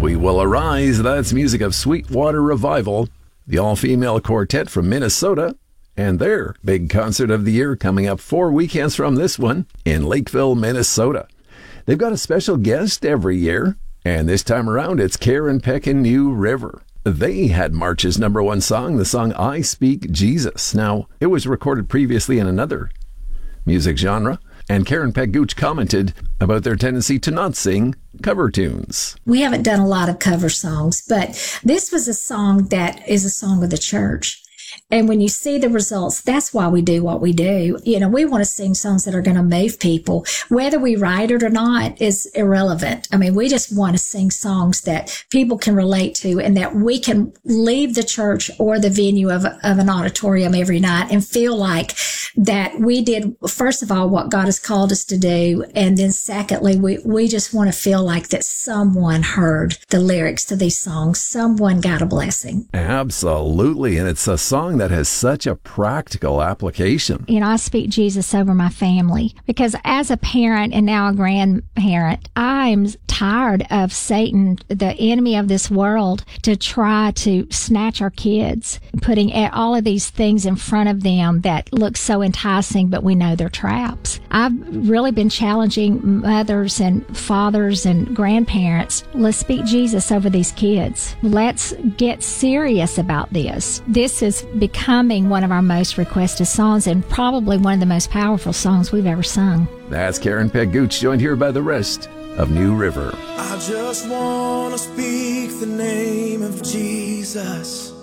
We Will Arise. That's music of Sweetwater Revival, the all-female quartet from Minnesota, and their big concert of the year coming up 4 weekends from this one in Lakeville, Minnesota. They've got a special guest every year, and this time around it's Karen Peck and New River. They had March's #1 song, the song I Speak Jesus. Now, it was recorded previously in another music genre, and Karen Peck Gooch commented about their tendency to not sing cover tunes. We haven't done a lot of cover songs, but this was a song that is a song of the church. And when you see the results, that's why we do what we do. You know, we want to sing songs that are going to move people. Whether we write it or not is irrelevant. I mean, we just want to sing songs that people can relate to and that we can leave the church or the venue of an auditorium every night and feel like that we did, first of all, what God has called us to do. And then secondly, we just want to feel like that someone heard the lyrics to these songs. Someone got a blessing. Absolutely. And it's a song that has such a practical application. You know, I speak Jesus over my family because as a parent and now a grandparent, I'm tired of Satan, the enemy of this world, to try to snatch our kids, putting all of these things in front of them that look so enticing, but we know they're traps. I've really been challenging mothers and fathers and grandparents. Let's speak Jesus over these kids. Let's get serious about this. This is becoming one of our most requested songs and probably one of the most powerful songs we've ever sung. That's Karen Peck Gooch, joined here by the rest of New River. I just want to speak the name of Jesus